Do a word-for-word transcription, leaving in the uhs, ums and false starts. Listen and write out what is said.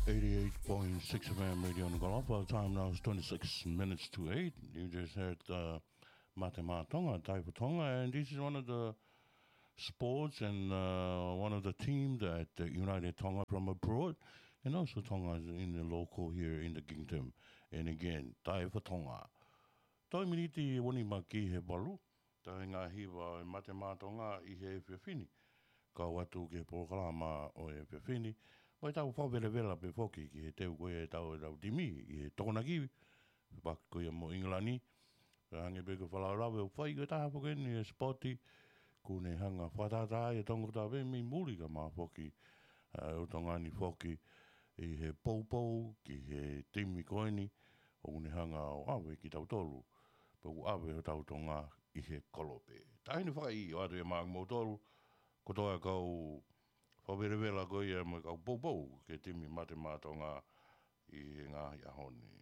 eighty-eight point six F M radio on the Galapa. Time now is twenty-six minutes to eight. You just heard uh, Matema Tonga, Taipa Tonga, and this is one of the sports and uh, one of the teams that uh, United Tonga from abroad, and also Tonga in the local here in the kingdom. And again, Taipa Tonga. Toi miniti wani maki he balu, tai ngā hiwa e Matema Tonga I he whiwhini. Ka watu ke pōkalama o e whiwhini. Vai tau whawere vela pe whoki ki he teo koe e tau e tau timi, i he tōna kiwi. Paka koe mo Inglani. Hange peko whalau rawe o whai koe taha poke ni e spoti. Kune hanga whatata e tongo tā pe mi muri ka mā whoki. O tongani whoki i he poupou ki he timi koe ni. O kune hanga o awe ki tau tolu. Pau awe o tau tonga i he kolope. Tāhini whai o atu e māngu mō tolu. Ko toa kau whawere vela koe e mo kau poupou ke timi Matema Tonga I ngā hi ahone.